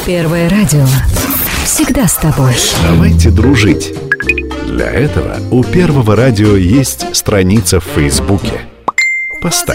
Первое радио. Всегда с тобой. Давайте дружить. Для этого у Первого радио есть страница в Фейсбуке. Поставь